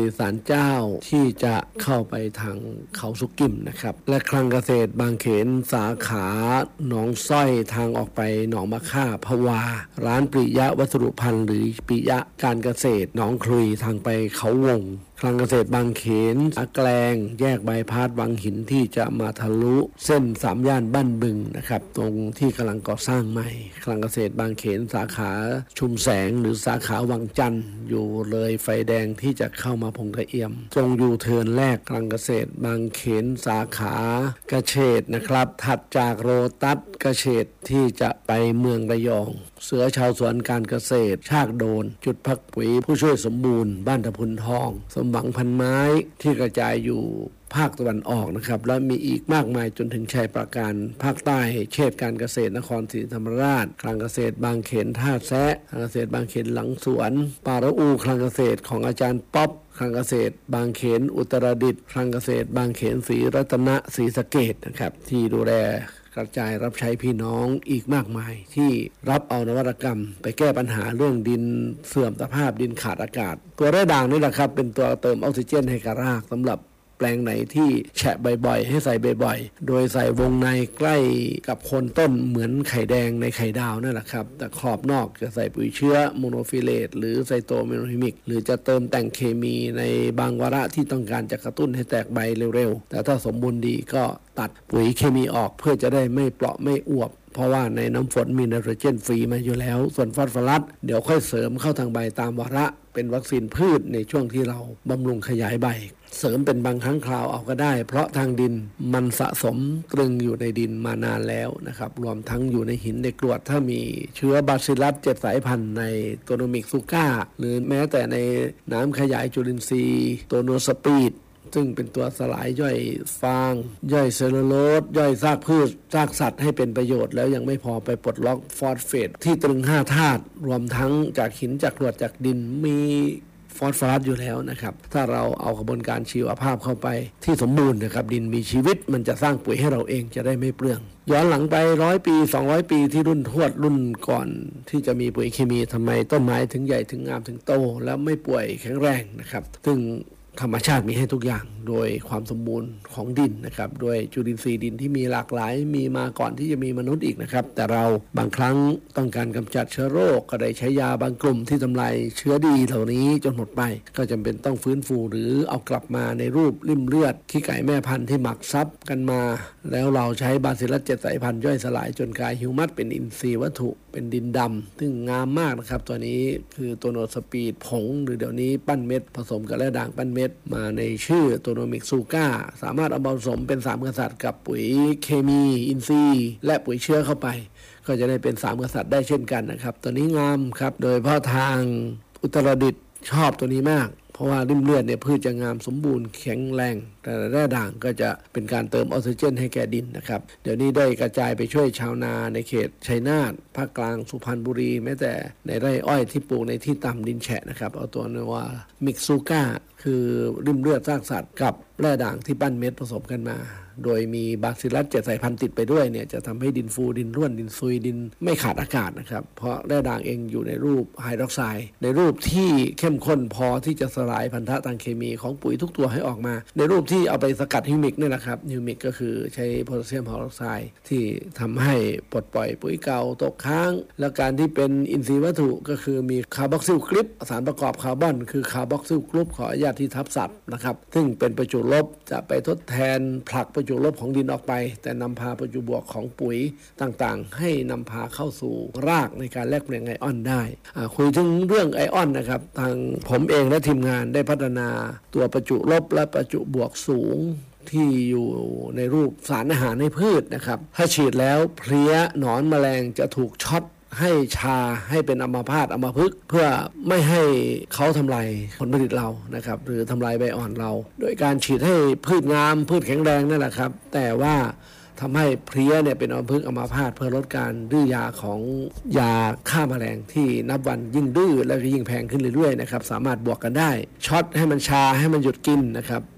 ศาลเจ้าที่จะเข้าไปทางเขาสุกิมนะครับและคลังเกษตรบางเขนสาขาหนองสร้อยทางออกไปหนองมะค่าพะวาร้านปิยะวัสดุพันธ์หรือปิยะการเกษตรหนองคลุยทางไปเขาวงคลังเกษตรบางเขนอาแกลงแยกบายพาสวังหินที่จะมาทะลุเส้น3ย่านบ้านบึงนะครับตรงที่กำลังก่อสร้างใหม่คลังเกษตรบางเขนสาขาชุมแสงหรือสาขาวังจันทร์อยู่เลยไฟแดงที่จะเข้ามาพงกระเอี่ยมตรงยูเทิร์นแรกคลังเกษตรบางเขนสาขากระเฉดนะครับถัดจากโรตัสกระเฉดที่จะไปเมืองระยองเสือชาวสวนการเกษตรชากโดนจุดพักปุ๋ยผู้ช่วยสมบูรณ์บ้านตะพุนทองสมหวังพันไม้ที่กระจายอยู่ภาคตะวันออกนะครับและมีอีกมากมายจนถึงชัยปราการภาคใต้เชษการเกษตรนครศรีธรรมราชคลังเกษตรบางเขนท่าแซะคลังเกษตรบางเขนหลังสวนป่าระอูคลังเกษตรของอาจารย์ป๊อปคลังเกษตรบางเขนอุตรดิตถ์คลังเกษตรบางเขนศรีรัตนศรีสะเกษนะครับที่ดูแลกระจายรับใช้พี่น้องอีกมากมายที่รับเอานวัตกรรมไปแก้ปัญหาเรื่องดินเสื่อมสภาพดินขาดอากาศตัวแร่ด่างนี่แหละครับเป็นตัวเติมออกซิเจนให้กับรากสำหรับแปลงไหนที่แฉะบ่อยๆให้ใส่บ่อยๆโดยใส่วงในใกล้กับโคนต้นเหมือนไข่แดงในไข่ดาวนั่นแหละครับแต่ขอบนอกจะใส่ปุ๋ยเชื้อโมโนฟิเลตหรือไซโตเมโนฮิมิกหรือจะเติมแต่งเคมีในบางวาระที่ต้องการจะกระตุ้นให้แตกใบเร็วๆแต่ถ้าสมบูรณ์ดีก็ตัดปุ๋ยเคมีออกเพื่อจะได้ไม่เปราะไม่อวบเพราะว่าในน้ำฝนมีไนโตรเจนฟรีมาอยู่แล้วส่วนฟอสฟอรัสเดี๋ยวค่อยเสริมเข้าทางใบตามวาระเป็นวัคซีนพืชในช่วงที่เราบำรุงขยายใบเสริมเป็นบางครั้งคราวเอาก็ได้เพราะทางดินมันสะสมตรึงอยู่ในดินมานานแล้วนะครับรวมทั้งอยู่ในหินในกรวดถ้ามีเชื้อบาซิลลัส7 สายพันธุ์ในโตโนมิกซูก้าหรือแม้แต่ในน้ำขยายจุลินทรีย์โตโนสปีดซึ่งเป็นตัวสลายย่อยฟางย่อยเซลลูโลสย่อยซากพืชซากสัตว์ให้เป็นประโยชน์แล้วยังไม่พอไปปลดล็อกฟอสเฟตที่ตรึง5 ธาตุรวมทั้งจากหินจากกรวดจากดินมีฟอสฟอรัสอยู่แล้วนะครับถ้าเราเอากระบวนการชีวภาพเข้าไปที่สมบูรณ์นะครับดินมีชีวิตมันจะสร้างปุ๋ยให้เราเองจะได้ไม่เปลืองย้อนหลังไป100 ปี200 ปีที่รุ่นทวดรุ่นก่อนที่จะมีปุ๋ยเคมีทำไมต้นไม้ถึงใหญ่ถึงงามถึงโตแล้วไม่ป่วยแข็งแรงนะครับซึ่งธรรมชาติมีให้ทุกอย่างโดยความสมบูรณ์ของดินนะครับโดยจุลินทรีย์ดินที่มีหลากหลายมีมาก่อนที่จะมีมนุษย์อีกนะครับแต่เราบางครั้งต้องการกำจัดเชื้อโรคก็ได้ใช้ยาบางกลุ่มที่ทำลายเชื้อดีเหล่านี้จนหมดไปก็จำเป็นต้องฟื้นฟูหรือเอากลับมาในรูปริ่มเลือดขี้ไก่แม่พันธุ์ที่หมักซับกันมาแล้วเราใช้บาซิลลัส7 สายพันธุ์ย่อยสลายจนกลายฮิวมัสเป็นอินทรีย์วัตถุเป็นดินดำซึ่งงามมากนะครับตัวนี้คือตัวโนสปีดผงหรือเดี๋ยวนี้ปั้นเม็ดผสมกับแร่ด่างปั้นเม็ดมาในชื่อโตโนมิกซูก้าสามารถเอามาผสมเป็น3 กษัตริย์กับปุ๋ยเคมีอินทรีย์และปุ๋ยเชื้อเข้าไปก็จะได้เป็น3 กษัตริย์ได้เช่นกันนะครับตัวนี้งามครับโดยเฉพาะทางอุตรดิตถ์ชอบตัวนี้มากเพราะว่าริ่มเลือดเนี่ยพืชจะงามสมบูรณ์แข็งแรงแต่แร่ด่างก็จะเป็นการเติมออกซิเจนให้แก่ดินนะครับเดี๋ยวนี้ได้กระจายไปช่วยชาวนาในเขตชัยนาทภาคกลางสุพรรณบุรีแม้แต่ในไร่อ้อยที่ปลูกในที่ต่ำดินแฉะนะครับเอาตัวนี้ว่ามิกซูก้าคือริ่มเลือดซากสัตว์กับแร่ด่างที่ปั้นเม็ดผสมกันมาโดยมีบาซิลลัส7 สายพันธุ์ติดไปด้วยเนี่ยจะทำให้ดินฟูดินร่วนดินซุยดินไม่ขาดอากาศนะครับเพราะแร่ด่างเองอยู่ในรูปไฮดรอกไซด์ในรูปที่เข้มข้นพอที่จะสลายพันธะทางเคมีของปุ๋ยทุกตัวให้ออกมาในรูปที่เอาไปสกัดฮิวมิกนี่แหละครับฮิวมิกก็คือใช้โพแทสเซียมไฮดรอกไซด์ที่ทำให้ปลดปล่อยปุ๋ยเก่าตกค้างและการที่เป็นอินทรีย์วัตถุก็คือมีคาร์บอกซิลกรุ๊ปสารประกอบคาร์บอนคือคาร์บอกซิลกรุ๊ปขออนุญาตที่ทับศัพท์นะครับซึ่งเป็นประจุลบจะไปทดแทนผลักประจุลบของดินออกไปแต่นำพาประจุบวกของปุ๋ยต่างๆให้นำพาเข้าสู่รากในการแลกเปลี่ยนไอออนได้คุยถึงเรื่องไอออนนะครับทางผมเองและทีมงานได้พัฒนาตัวประจุลบและประจุบวกสูงที่อยู่ในรูปสารอาหารให้พืชนะครับถ้าฉีดแล้วเพลี้ยหนอนแมลงจะถูกช็อตให้ชาให้เป็นอัมพาตอัมพฤกษ์เพื่อไม่ให้เขาทำลายผลผลิตเรานะครับหรือทำลายใบอ่อนเราโดยการฉีดให้พืชงามพืชแข็งแรงนั่นแหละครับแต่ว่าทำให้เพลี้ยเนี่ยเป็นอัมพฤกษ์อัมพาตเพื่อลดการดื้อยาของยาฆ่าแมลงที่นับวันยิ่งดื้อแล้วก็ยิ่งแพงขึ้นเรื่อยๆนะครับสามารถบวกกันได้ช็อตให้มันชาให้มันหยุดกินนะครับ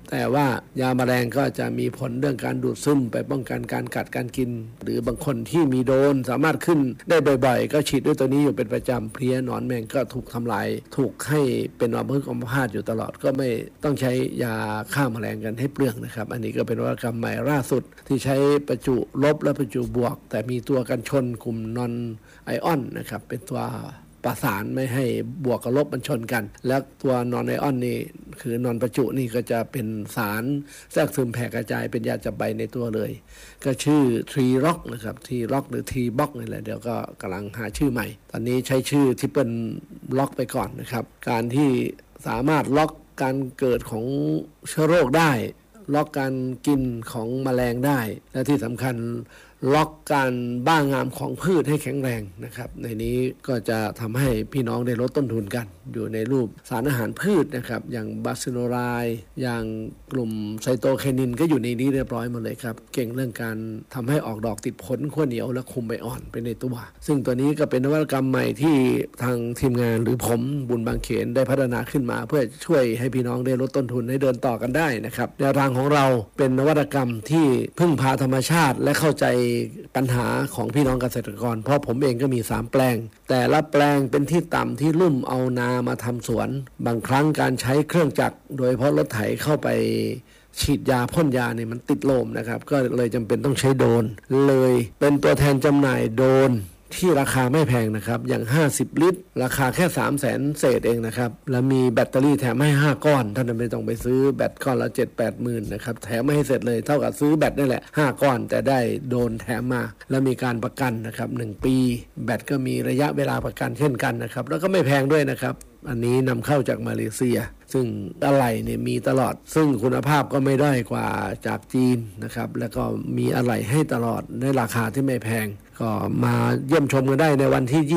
แต่ว่ายาแมลงก็จะมีผลเรื่องการดูดซึมไปป้องกันการกัดการกินหรือบางคนที่มีโดนสามารถขึ้นได้บ่อยๆก็ฉีดด้วยตัวนี้อยู่เป็นประจำเพลี้ยหนอนแมงก็ถูกทำลายถูกให้เป็นอัมพาตอยู่ตลอดก็ไม่ต้องใช้ยาฆ่าแมลงกันให้เปลืองนะครับอันนี้ก็เป็นนวัตกรรมใหม่ล่าสุดที่ใช้ประจุลบและประจุบวกแต่มีตัวกันชนกลุ่มนอนไอออนนะครับเป็นตัวประสานไม่ให้บวกกับลบมันชนกันแล้วตัวนอนไอออนนี่คือนอนประจุนี่ก็จะเป็นสารแทรกซึมแผ่กระจายเป็นยาจับใบในตัวเลยก็ชื่อทรีล็อกนะครับทรีล็อกหรือทรีบ็อกนี่แหละเดี๋ยวก็กำลังหาชื่อใหม่ตอนนี้ใช้ชื่อที่เป็นล็อกไปก่อนนะครับการที่สามารถล็อกการเกิดของเชื้อโรคได้ล็อกการกินของแมลงได้และที่สำคัญล็อกการบ้างามของพืชให้แข็งแรงนะครับในนี้ก็จะทำให้พี่น้องได้ลดต้นทุนกันอยู่ในรูปสารอาหารพืชนะครับอย่างบาซิโนไรด์อย่างกลุ่มไซโตไคนินก็อยู่ในนี้เรียบร้อยหมดเลยครับเก่งเรื่องการทำให้ออกดอกติดผลขั้วเหนียวและคุมใบอ่อนไปในตัวซึ่งตัวนี้ก็เป็นนวัตกรรมใหม่ที่ทางทีมงานหรือผมบุญบางเขนได้พัฒนาขึ้นมาเพื่อช่วยให้พี่น้องได้ลดต้นทุนให้เดินต่อกันได้นะครับแนวทางของเราเป็นนวัตกรรมที่พึ่งพาธรรมชาติและเข้าใจปัญหาของพี่น้องเกษตรกรเพราะผมเองก็มี3แปลงแต่ละแปลงเป็นที่ต่ำที่ลุ่มเอานามาทำสวนบางครั้งการใช้เครื่องจักรโดยเฉพาะรถไถเข้าไปฉีดยาพ่นยาเนี่ยมันติดลมนะครับก็เลยจำเป็นต้องใช้โดรนเลยเป็นตัวแทนจำหน่ายโดรนที่ราคาไม่แพงนะครับอย่าง50ลิตรราคาแค่300,000เศษเองนะครับแล้วมีแบตเตอรี่แถมให้5ก้อนท่านไม่ต้องไปซื้อแบตก้อนละ 7-8 หมื่นนะครับแถมไม่ให้เสร็จเลยเท่ากับซื้อแบตนั่นแหละ5ก้อนแต่ได้โดนแถมมาแล้วมีการประกันนะครับ1ปีแบตก็มีระยะเวลาประกันเช่นกันนะครับแล้วก็ไม่แพงด้วยนะครับอันนี้นำเข้าจากมาเลเซียซึ่งอะไหล่เนี่ยมีตลอดซึ่งคุณภาพก็ไม่ด้อยกว่าจากจีนนะครับแล้วก็มีอะไหล่ให้ตลอดในราคาที่ไม่แพงก็มาเยี่ยมชมกันได้ในวันที่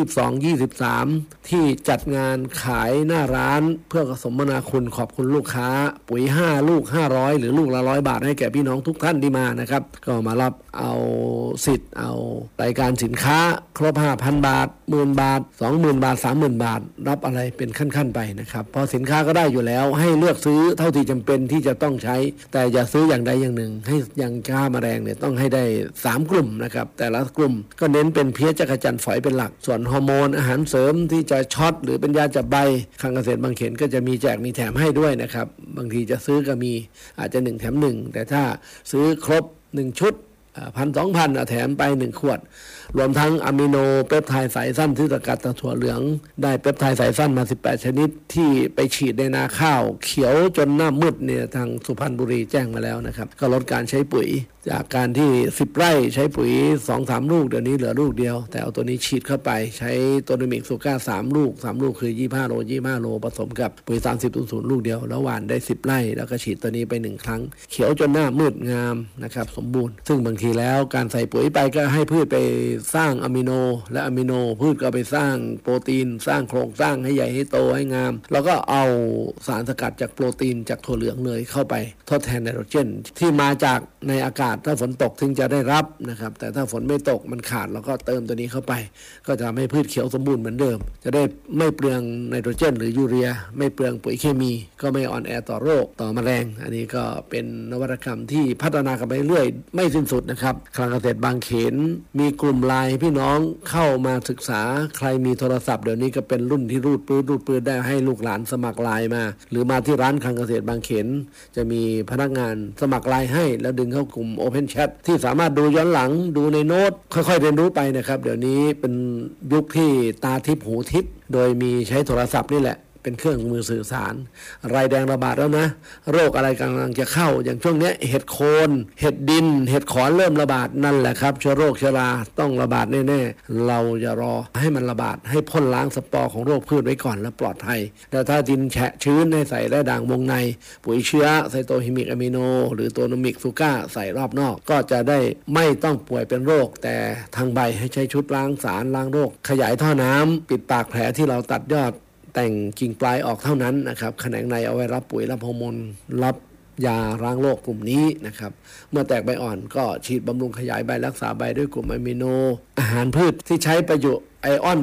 22-23ที่จัดงานขายหน้าร้านเพื่อสมนาคุณขอบคุณลูกค้าปุ๋ย5ลูก500หรือลูกละ100 บาทให้แก่พี่น้องทุกท่านที่มานะครับก็มารับเอาสิทธิ์เอารายการสินค้าครบ 5,000 บาท 10,000 บาท 20,000 บาท 30,000 บาทรับอะไรเป็นขั้นๆไปนะครับพอสินค้าก็ได้อยู่แล้วให้เลือกซื้อเท่าที่จำเป็นที่จะต้องใช้แต่อย่าซื้ออย่างใดอย่างหนึ่งให้อย่างฆ่าแมลงเนี่ยต้องให้ได้3กลุ่มนะครับแต่ละกลุ่มก็เน้นเป็นเพี้ยจักรจั่นฝอยเป็นหลักส่วนฮอร์โมนอาหารเสริมที่จะช็อตหรือเป็นยาจับใบคลังเกษตรบางเขนก็จะมีแจกมีแถมให้ด้วยนะครับบางทีจะซื้อก็มีอาจจะ1แถม1แต่ถ้าซื้อครบ1ชุด1,000-2,000แถมไป1ขวดรวมทั้งอะมิโนเปปไทด์สายสั้นที่สกัดจากถั่วเหลืองได้เปปไทด์สายสั้นมา18ชนิดที่ไปฉีดในนาข้าวเขียวจนหน้ามืดเนี่ยทางสุพรรณบุรีแจ้งมาแล้วนะครับก็ลดการใช้ปุ๋ยจากการที่10ไร่ใช้ปุ๋ย 2-3 ลูกเดี๋ยวนี้เหลือลูกเดียวแต่เอาตัวนี้ฉีดเข้าไปใช้ตัวนิมิกซูก้า3ลูกคือ25 โลผสมกับปุ๋ย30-00ลูกเดียวแล้วหว่านได้10ไร่แล้วก็ฉีดตัวนี้ไป1ครั้งเขียวจนหน้ามืดงามนะครับสมบูรณ์ซึ่งบางทีแล้วการใส่ปุ๋ยไปก็ให้พืชไปสร้างอะมิโนและอะมิโนพืชก็ไปสร้างโปรตีนสร้างโครงสร้างให้ใหญ่ให้โตให้งามแล้วก็เอาสารสกัดจากโปรตีนจากถั่วเหลืองเนยเข้าไปทดแทนไนโตรเจนที่มาจากในอากาศถ้าฝนตกถึงจะได้รับนะครับแต่ถ้าฝนไม่ตกมันขาดแล้วก็เติมตัวนี้เข้าไปก็จะทำให้พืชเขียวสมบูรณ์เหมือนเดิมจะได้ไม่เปลืองไนโตรเจนหรือยูเรียไม่เปลืองปุ๋ยเคมีก็ไม่อ่อนแอต่อโรคต่อแมลงอันนี้ก็เป็นนวัตกรรมที่พัฒนากันไปเรื่อยไม่สิ้นสุดนะครับคลังเกษตรบางเขนมีกลุ่มไลน์พี่น้องเข้ามาศึกษาใครมีโทรศัพท์เดี๋ยวนี้ก็เป็นรุ่นที่รูดปืนได้ให้ลูกหลานสมัครไลน์มาหรือมาที่ร้านคลังเกษตรบางเขนจะมีพนักงานสมัครไลน์ให้แล้วดึงเข้ากลุ่ม Open Chat ที่สามารถดูย้อนหลังดูในโน้ตค่อยๆเรียนรู้ไปนะครับเดี๋ยวนี้เป็นยุคที่ตาทิพย์หูทิพย์โดยมีใช้โทรศัพท์นี่แหละเป็นเครื่องมือสื่อสารรายแดงระบาดแล้วนะโรคอะไรกำลังจะเข้าอย่างช่วงนี้เห็ดโคนเห็ดดินเห็ดขอนเริ่มระบาดนั่นแหละครับเชื้อโรคเชื้อราต้องระบาดแน่ๆเราอย่ารอให้มันระบาดให้พ่นล้างสปอร์ของโรคพืชไว้ก่อนแล้วปลอดภัยแต่ถ้าดินแฉะชื้นให้ใส่แร่ด่างวงในปุ๋ยเชื้อไซโตฮิมิกอะมิโนหรือตัวโนมิกซูก้าใส่รอบนอกก็จะได้ไม่ต้องป่วยเป็นโรคแต่ทางใบให้ใช้ชุดล้างสารล้างโรคขยายท่อน้ำปิดปากแผลที่เราตัดยอดแต่งกิ่งปลายออกเท่านั้นนะครับแขนงในเอาไว้รับปุ๋ยรับฮอร์โมนรับยาล้างโรคกลุ่มนี้นะครับเมื่อแตกใบอ่อนก็ฉีดบำรุงขยายใบรักษาใบด้วยกลุ่มอะมิโนอาหารพืชที่ใช้ประโยชน์ไอออน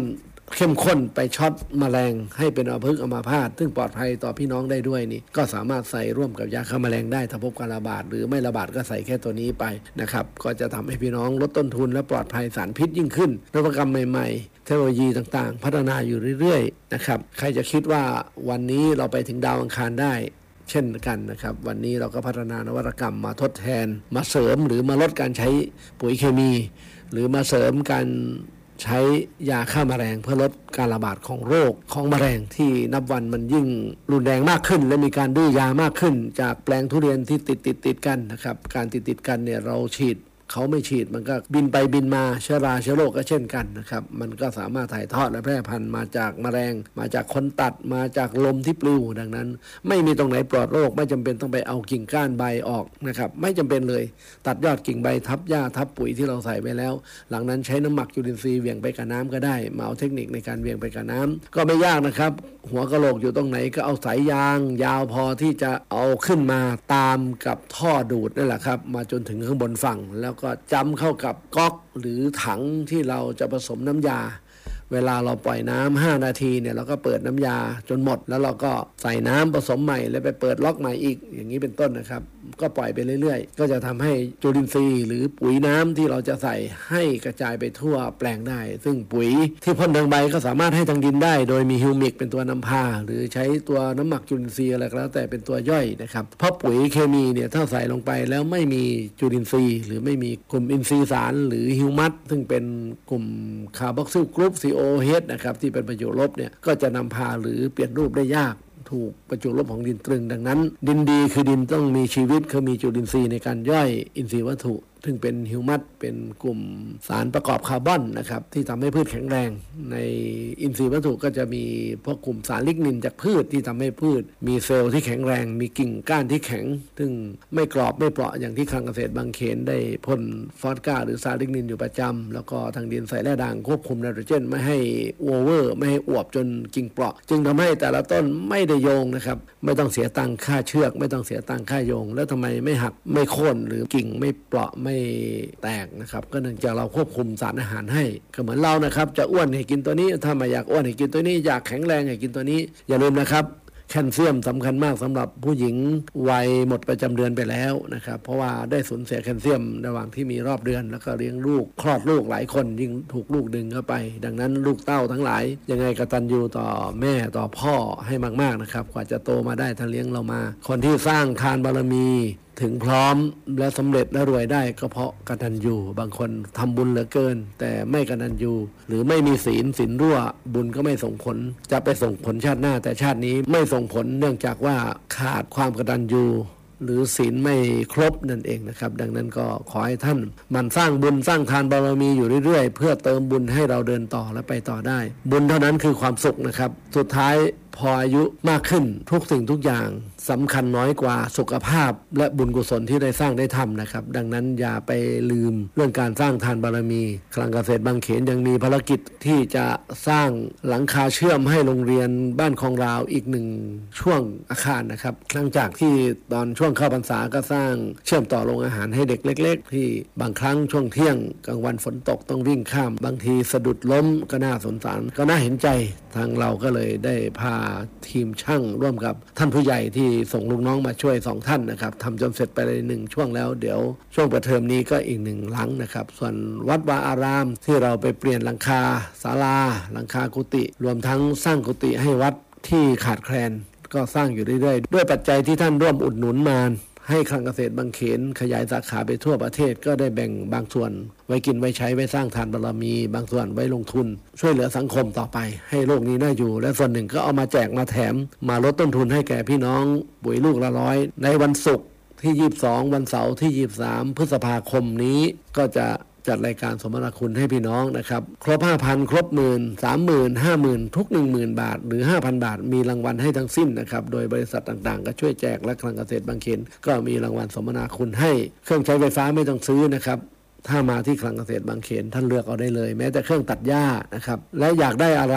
เข้มข้นไปช็อตแมลงให้เป็นอัมพฤกษ์อัมพาตซึ่งปลอดภัยต่อพี่น้องได้ด้วยนี่ก็สามารถใส่ร่วมกับยาฆ่าแมลงได้ถ้าพบการระบาดหรือไม่ระบาดก็ใส่แค่ตัวนี้ไปนะครับก็จะทำให้พี่น้องลดต้นทุนและปลอดภัยสารพิษยิ่งขึ้นนวัตกรรมใหม่ๆเทคโนโลยีต่างๆพัฒนาอยู่เรื่อยๆนะครับใครจะคิดว่าวันนี้เราไปถึงดาวอังคารได้เช่นกันนะครับวันนี้เราก็พัฒนานวัตกรรมมาทดแทนมาเสริมหรือมาลดการใช้ปุ๋ยเคมีหรือมาเสริมการใช้ยาฆ่าแมลงเพื่อลดการระบาดของโรคของแมลงที่นับวันมันยิ่งรุนแรงมากขึ้นและมีการดื้อยามากขึ้นจากแปลงทุเรียนที่ติดกันนะครับการติดกันเนี่ยเราฉีดเขาไม่ฉีดมันก็บินไปบินมาเชื้อโรคก็เช่นกันนะครับมันก็สามารถถ่ายทอดและแพร่พันธุ์มาจากแมลงมาจากคนตัดมาจากลมที่ปลิวดังนั้นไม่มีตรงไหนปลอดโรคไม่จำเป็นต้องไปเอากิ่งก้านใบออกนะครับไม่จำเป็นเลยตัดยอดกิ่งใบทับหญ้าทับปุ๋ยที่เราใส่ไปแล้วหลังนั้นใช้น้ำหมักจุลินทรีย์เหวี่ยงไปกับน้ำก็ได้มาเอาเทคนิคในการเหวี่ยงไปกับน้ำก็ไม่ยากนะครับหัวกะโหลกอยู่ตรงไหนก็เอาสายยางยาวพอที่จะเอาขึ้นมาตามกับท่อดูดนั่นแหละครับมาจนถึงข้างบนฝั่งแล้วก็จำเข้ากับก๊อกหรือถังที่เราจะผสมน้ำยาเวลาเราปล่อยน้ำ5 นาทีเนี่ยเราก็เปิดน้ำยาจนหมดแล้วเราก็ใส่น้ำผสมใหม่แล้วไปเปิดล็อกใหม่อีกอย่างนี้เป็นต้นนะครับก็ปล่อยไปเรื่อยๆก็จะทำให้จุลินทรีย์หรือปุ๋ยน้ำที่เราจะใส่ให้กระจายไปทั่วแปลงได้ซึ่งปุ๋ยที่พ่นทางใบก็สามารถให้ทางดินได้โดยมีฮิวมิกเป็นตัวนำพาหรือใช้ตัวน้ำหมักจุลินทรีย์อะไรก็แล้วแต่เป็นตัวย่อยนะครับเพราะปุ๋ยเคมีเนี่ยถ้าใส่ลงไปแล้วไม่มีจุลินทรีย์หรือไม่มีกลุ่มอินทรีย์สารหรือฮิวมัสซึ่งเป็นกลุ่มคาร์บอกซิลกรุ๊ป COH นะครับที่เป็นประจุลบเนี่ยก็จะนำพาหรือเปลี่ยนรูปได้ยากถูกประจุลบของดินตรึงดังนั้นดินดีคือดินต้องมีชีวิตคือมีจุลินทรีย์ในการย่อยอินทรีย์วัตถุซึ่งเป็นฮิวมัสเป็นกลุ่มสารประกอบคาร์บอนนะครับที่ทำให้พืชแข็งแรงในอินทรีย์วัตถุก็จะมีพวกกลุ่มสารลิกนินจากพืชที่ทำให้พืชมีเซลล์ที่แข็งแรงมีกิ่งก้านที่แข็งซึ่งไม่กรอบไม่เปราะอย่างที่คลังเกษตรบางเขนได้พ่นฟอสก้าหรือสารลิกนินอยู่ประจำแล้วก็ทางดินใส่แร่ด่างควบคุมไนโตรเจนไม่ให้โอเวอร์ไม่ให้อวบจนกิ่งเปราะจึงทำให้แต่ละต้นไม่ได้โยงนะครับไม่ต้องเสียตังค่าเชือกไม่ต้องเสียตังค่าโยงแล้วทำไมไม่หักไม่โค่นหรือกิ่งไม่เปราะไม่แตกนะครับก็เนื่องจากเราควบคุมสารอาหารให้ก็เหมือนเรานะครับจะอ้วนให้กินตัวนี้ถ้าไม่อยากอ้วนให้กินตัวนี้อยากแข็งแรงให้กินตัวนี้อย่าลืมนะครับแคลเซียมสำคัญมากสำหรับผู้หญิงวัยหมดประจำเดือนไปแล้วนะครับเพราะว่าได้สูญเสียแคลเซียมระหว่างที่มีรอบเดือนแล้วก็เลี้ยงลูกคลอดลูกหลายคนยิ่งถูกลูกดึงเข้าไปดังนั้นลูกเต้าทั้งหลายยังไงกตัญญูต่อแม่ต่อพ่อให้มากๆนะครับกว่าจะโตมาได้ท่านเลี้ยงเรามาคนที่สร้างทานบารมีถึงพร้อมและสำเร็จและรวยได้ก็เพราะกตัญญูบางคนทำบุญเหลือเกินแต่ไม่กตัญญูหรือไม่มีศีลรั่วบุญก็ไม่ส่งผลจะไปส่งผลชาติหน้าแต่ชาตินี้ไม่ส่งผลเนื่องจากว่าขาดความกตัญญูหรือศีลไม่ครบนั่นเองนะครับดังนั้นก็ขอให้ท่านมันสร้างบุญสร้างทานบารมีอยู่เรื่อยๆเพื่อเติมบุญให้เราเดินต่อและไปต่อได้บุญเท่านั้นคือความสุขนะครับสุดท้ายพออายุมากขึ้นทุกสิ่งทุกอย่างสำคัญน้อยกว่าสุขภาพและบุญกุศลที่ได้สร้างได้ทำนะครับดังนั้นอย่าไปลืมเรื่องการสร้างทานบารมีคลังเกษตรบางเขนยังมีภารกิจที่จะสร้างหลังคาเชื่อมให้โรงเรียนบ้านคลองราวอีกหนึ่งช่วงอาคารนะครับหลังจากที่ตอนช่วงเข้าพรรษาก็สร้างเชื่อมต่อโรงอาหารให้เด็กเล็กๆที่บางครั้งช่วงเที่ยงกลางวันฝนตกต้องวิ่งข้ามบางทีสะดุดล้มก็น่าสงสารก็น่าเห็นใจทางเราก็เลยได้พาทีมช่างร่วมกับท่านผู้ใหญ่ที่ส่งลูกน้องมาช่วย2ท่านนะครับทำจนเสร็จไปเลย1ช่วงแล้วเดี๋ยวช่วงเปิดเทอมนี้ก็อีก1หลังนะครับส่วนวัดวาอารามที่เราไปเปลี่ยนหลังคาศาลาหลังคากุฏิรวมทั้งสร้างกุฏิให้วัดที่ขาดแคลนก็สร้างอยู่เรื่อยๆด้วยปัจจัยที่ท่านร่วมอุดหนุนมาให้คลังเกษตรบางเขนขยายสาขาไปทั่วประเทศก็ได้แบ่งบางส่วนไว้กินไว้ใช้ไว้สร้างทานบารมีบางส่วนไว้ลงทุนช่วยเหลือสังคมต่อไปให้โลกนี้น่าอยู่และส่วนหนึ่งก็เอามาแจกมาแถมมาลดต้นทุนให้แก่พี่น้องปุ๋ยลูกละ100ในวันศุกร์ที่22วันเสาร์ที่23พฤษภาคมนี้ก็จะจัดรายการสมนาคุณให้พี่น้องนะครับครบ 5,000 ครบ 10,000 30,000 50,000 ทุก 10,000 บาทหรือ 5,000 บาทมีรางวัลให้ทั้งสิ้นนะครับโดยบริษัทต่างๆก็ช่วยแจกและคลังเกษตรบางเขนก็มีรางวัลสมนาคุณให้เครื่องใช้ไฟฟ้าไม่ต้องซื้อนะครับถ้ามาที่คลังเกษตรบางเขนท่านเลือกเอาได้เลยแม้แต่เครื่องตัดหญ้านะครับและอยากได้อะไร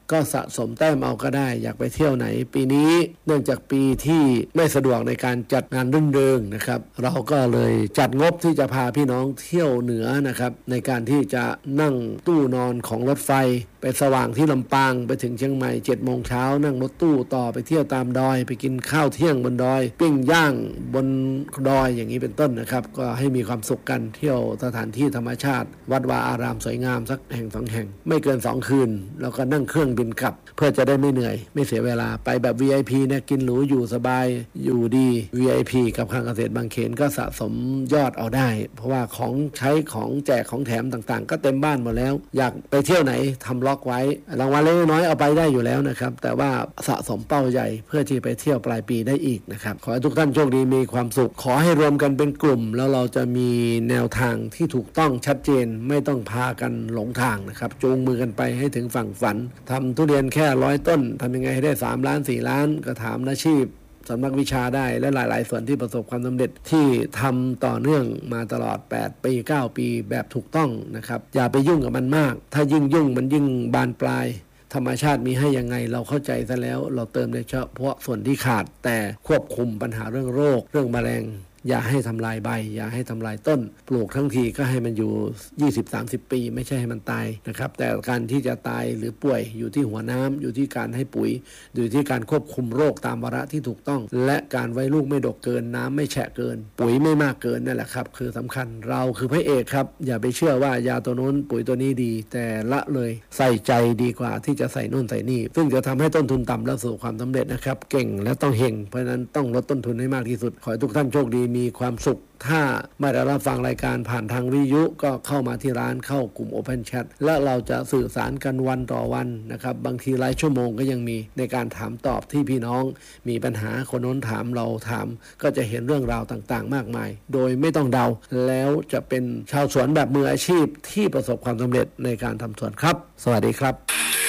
ก็สะสมแต้มเอาก็ได้อยากไปเที่ยวไหนปีนี้เนื่องจากปีที่ไม่สะดวกในการจัดงานรื่นเริงนะครับเราก็เลยจัดงบที่จะพาพี่น้องเที่ยวเหนือนะครับในการที่จะนั่งตู้นอนของรถไฟไปสว่างที่ลำปางไปถึงเชียงใหม่7 โมงเช้านั่งรถตู้ต่อไปเที่ยวตามดอยไปกินข้าวเที่ยงบนดอยปิ้งย่างบนดอยอย่างนี้เป็นต้นนะครับก็ให้มีความสุขกันเที่ยวสถานที่ธรรมชาติวัดวาอารามสวยงามสักแห่ง2 แห่งไม่เกิน2 คืนแล้วก็นั่งเครื่องบินกลับเพื่อจะได้ไม่เหนื่อยไม่เสียเวลาไปแบบ VIP เนี่ยกินหรูอยู่สบายอยู่ดี VIP กับคลังเกษตรบางเขนก็สะสมยอดเอาได้เพราะว่าของใช้ของแจกของแถมต่างๆก็เต็มบ้านหมดแล้วอยากไปเที่ยวไหนทำล็อกไว้รางวัลเล็กน้อยเอาไปได้อยู่แล้วนะครับแต่ว่าสะสมเป้าใหญ่เพื่อที่ไปเที่ยวปลายปีได้อีกนะครับขอให้ทุกท่านโชคดีมีความสุขขอให้รวมกันเป็นกลุ่มแล้วเราจะมีแนวทางที่ถูกต้องชัดเจนไม่ต้องพากันหลงทางนะครับจูงมือกันไปให้ถึงฝั่งฝันทำทุเรียนแค่100 ต้นทำยังไงให้ได้3 ล้าน4 ล้านก็ถามอาชีพสำนักวิชาได้และหลายๆส่วนที่ประสบความสำเร็จที่ทำต่อเนื่องมาตลอด8 ปี 9 ปีแบบถูกต้องนะครับอย่าไปยุ่งกับมันมากถ้ายิ่งยุ่งมันยิ่งบานปลายธรรมชาติมีให้ยังไงเราเข้าใจซะแล้วเราเติมในเฉพาะส่วนที่ขาดแต่ควบคุมปัญหาเรื่องโรคเรื่องแมลงอย่าให้ทำลายใบอย่าให้ทำลายต้นปลูกทั้งทีก็ให้มันอยู่ 20-30 ปีไม่ใช่ให้มันตายนะครับแต่การที่จะตายหรือป่วยอยู่ที่หัวน้ำอยู่ที่การให้ปุ๋ยอยู่ที่การควบคุมโรคตามวาระที่ถูกต้องและการไว้ลูกไม่ดกเกินน้ำไม่แฉะเกินปุ๋ยไม่มากเกินนั่นแหละครับคือสำคัญเราคือพระเอกครับอย่าไปเชื่อว่ายาตัวนู้นปุ๋ยตัวนี้ดีแต่ละเลยใส่ใจดีกว่าที่จะใส่นู่นใส่นี่ซึ่งจะทำให้ต้นทุนต่ำแล้วสู่ความสำเร็จนะครับเก่งและต้องเฮงเพราะฉะนั้นต้องลดต้นทุนให้มากที่สุดขอให้ทุกท่านโชคดีมีความสุขถ้าไม่ได้รับฟังรายการผ่านทางวิทยุก็เข้ามาที่ร้านเข้ากลุ่ม Open Chat และเราจะสื่อสารกันวันต่อวันนะครับบางทีหลายชั่วโมงก็ยังมีในการถามตอบที่พี่น้องมีปัญหาคนโน้นถามเราถามก็จะเห็นเรื่องราวต่างๆมากมายโดยไม่ต้องเดาแล้วจะเป็นชาวสวนแบบมืออาชีพที่ประสบความสำเร็จในการทำสวนครับสวัสดีครับ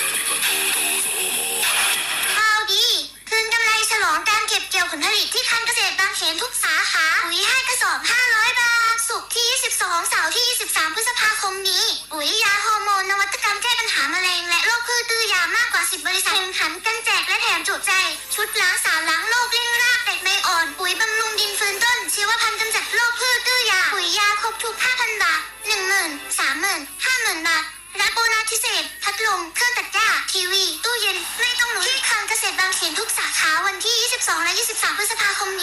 ผลผลิตที่คลังเกษตรบางเขนทุกสาขาปุ๋ย5 กระสอบ500 บาทศุกร์ที่22เสาร์ที่23พฤษภาคมนี้ปุ๋ยยาฮอร์โมนนวัตกรรมแก้ปัญหาแมลงและโรคพืชตื้อยามากกว่า10 บริษัทแข่งขันกันแจกและแถมจุใจชุดล้างสารล้างโรคเร่งรากแตกใบอ่อนปุ๋ยบำรุงดินฟื้นต้นชีวพันธุ์กำจัดโรคพืชตื้อยาปุ๋ยยาครบทุก 5,000 บาท 10,000 30,000 50,000 บาทและโบนัสพิเศษพัดลมเครื่องตัดหญ้าทีวีตู้เย็นไม่ต้องลุ้นที่คลังเกษตรบางเขนทุกสาขาวันที่22และ23พฤษภาคมนี้